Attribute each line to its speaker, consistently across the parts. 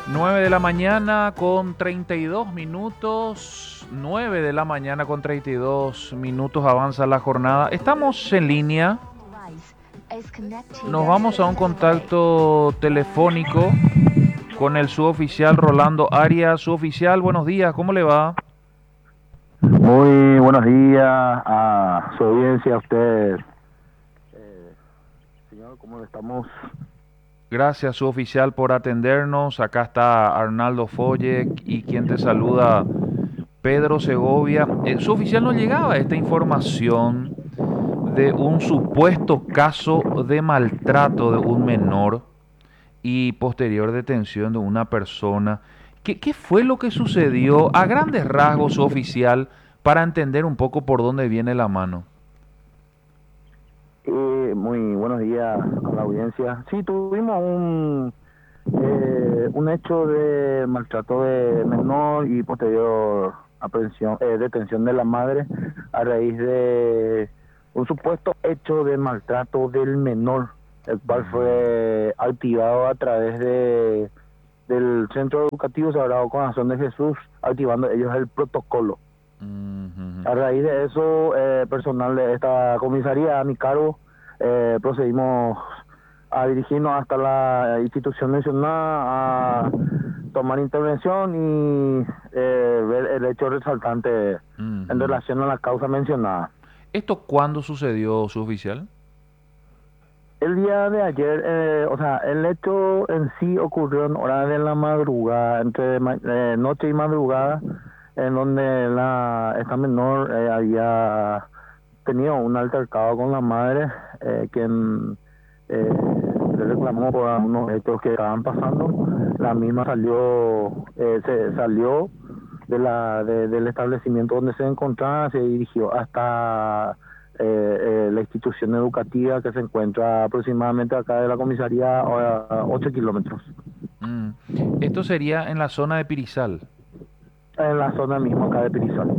Speaker 1: 9 de la mañana con 32 minutos. 9 de la mañana con 32 minutos avanza la jornada. Estamos en línea. Nos vamos a un contacto telefónico con el suboficial Rolando Arias. Suboficial, buenos días, ¿cómo le va?
Speaker 2: Muy buenos días a su audiencia, a usted. Señor, ¿cómo le estamos?
Speaker 1: Gracias, suboficial, por atendernos. Acá está Arnaldo Folle y quien te saluda, Pedro Segovia. Suboficial, nos llegaba esta información de un supuesto caso de maltrato de un menor y posterior detención de una persona. ¿Qué fue lo que sucedió a grandes rasgos, suboficial, para entender un poco por dónde viene la mano?
Speaker 2: Muy buenos días a la audiencia. Sí, tuvimos un hecho de maltrato de menor y posterior detención de la madre a raíz de un supuesto hecho de maltrato del menor, el cual fue activado a través del Centro Educativo Sagrado Corazón de Jesús, activando ellos el protocolo. A raíz de eso, personal de esta comisaría a mi cargo, procedimos a dirigirnos hasta la institución mencionada, a tomar intervención y ver el hecho resaltante en relación a la causa mencionada.
Speaker 1: ¿Esto cuándo sucedió, suboficial?
Speaker 2: El día de ayer, el hecho en sí ocurrió en horas de la madrugada, entre noche y madrugada, en donde esta menor había tenido un altercado con la madre, quien le reclamó por unos hechos que estaban pasando. La misma se salió del establecimiento donde se encontraba, se dirigió hasta la institución educativa que se encuentra aproximadamente acá de la comisaría a 8 kilómetros.
Speaker 1: Esto sería en la zona de Pirizal.
Speaker 2: En la zona misma acá de Pirizal.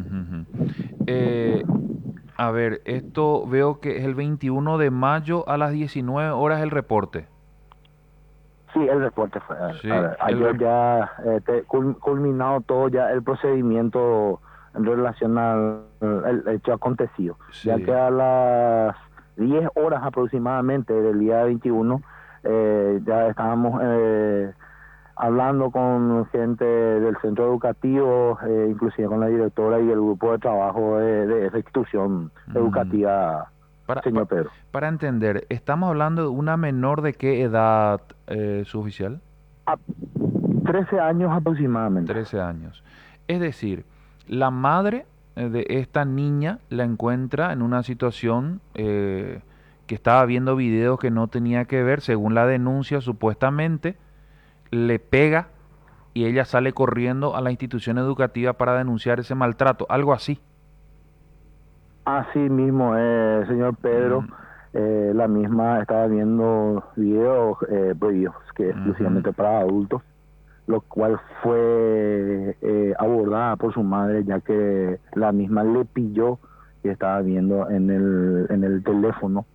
Speaker 1: A ver, esto veo que es el 21 de mayo a las 19 horas el reporte.
Speaker 2: Sí, el reporte fue.
Speaker 1: Sí,
Speaker 2: Ayer ya culminado todo ya el procedimiento en relación al hecho acontecido.
Speaker 1: sí.
Speaker 2: Ya que a las 10 horas aproximadamente del día 21 ya estábamos hablando con gente del centro educativo, inclusive con la directora y el grupo de trabajo de esa institución educativa, señor Pedro.
Speaker 1: Para entender, ¿estamos hablando de una menor de qué edad, suboficial?
Speaker 2: 13 años aproximadamente.
Speaker 1: 13 años. Es decir, la madre de esta niña la encuentra en una situación que estaba viendo videos que no tenía que ver, según la denuncia, supuestamente le pega y ella sale corriendo a la institución educativa para denunciar ese maltrato, algo así.
Speaker 2: Así mismo, señor Pedro, la misma estaba viendo videos prohibidos, que exclusivamente para adultos, lo cual fue abordada por su madre, ya que la misma le pilló que estaba viendo en el teléfono,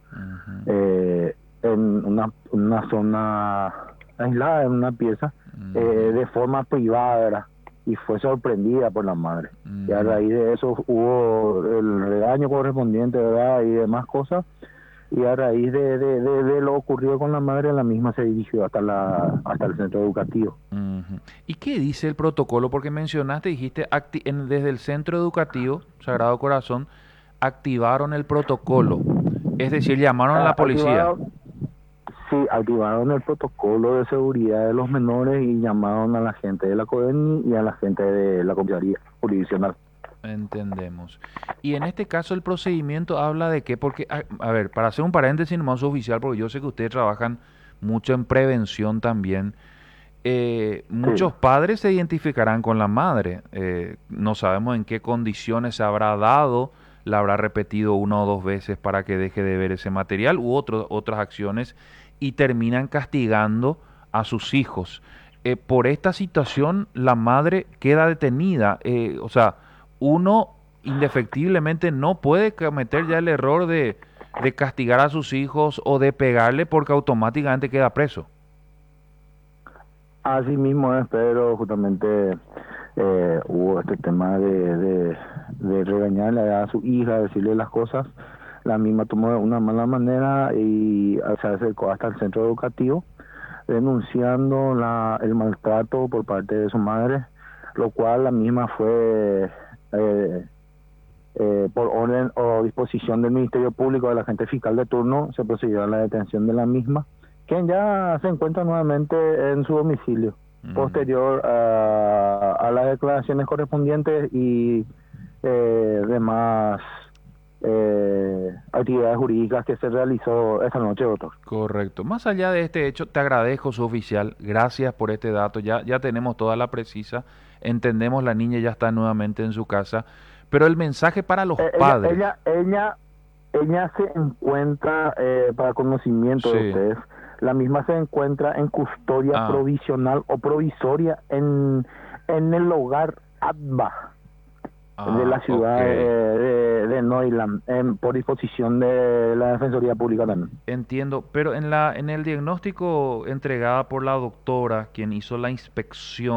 Speaker 2: en una zona aislada, en una pieza, de forma privada, ¿verdad? Y fue sorprendida por la madre. Y a raíz de eso hubo el regaño correspondiente, ¿verdad? Y demás cosas. Y a raíz de lo ocurrido con la madre, la misma se dirigió hasta el centro educativo.
Speaker 1: ¿Y qué dice el protocolo? Porque mencionaste, dijiste, desde el centro educativo, Sagrado Corazón, activaron el protocolo. Es decir, llamaron a la policía.
Speaker 2: Sí, activaron el protocolo de seguridad de los menores y llamaron a la gente de la CODENI y a la gente de la comisaría jurisdiccional.
Speaker 1: Entendemos. Y en este caso el procedimiento habla de qué, porque, a ver, para hacer un paréntesis más oficial, porque yo sé que ustedes trabajan mucho en prevención también, muchos padres se identificarán con la madre, no sabemos en qué condiciones se habrá dado, la habrá repetido una o dos veces para que deje de ver ese material u otras acciones y terminan castigando a sus hijos. Por esta situación la madre queda detenida, o sea, uno indefectiblemente no puede cometer ya el error de castigar a sus hijos o de pegarle porque automáticamente queda preso.
Speaker 2: Así mismo es, pero justamente hubo este tema de regañarle a su hija, decirle las cosas. La misma tomó de una mala manera y se acercó hasta el centro educativo denunciando el maltrato por parte de su madre, lo cual la misma fue eh, por orden o disposición del Ministerio Público, del agente fiscal de turno, se procedió a la detención de la misma, quien ya se encuentra nuevamente en su domicilio, posterior a las declaraciones correspondientes y demás actividades jurídicas que se realizó esta noche, doctor.
Speaker 1: Correcto. Más allá de este hecho, te agradezco, su oficial. Gracias por este dato. Ya tenemos toda la precisa. Entendemos, la niña ya está nuevamente en su casa. Pero el mensaje para los
Speaker 2: Eh, ella,
Speaker 1: padres.
Speaker 2: ella, ella, ella se encuentra, para conocimiento de
Speaker 1: Sí.
Speaker 2: ustedes, la misma se encuentra en custodia
Speaker 1: Ah,
Speaker 2: provisional o provisoria en el hogar ADBA de la
Speaker 1: ok.
Speaker 2: ciudad de Neuland, por disposición de la Defensoría Pública también.
Speaker 1: Entiendo. Pero en el diagnóstico entregada por la doctora, quien hizo la inspección,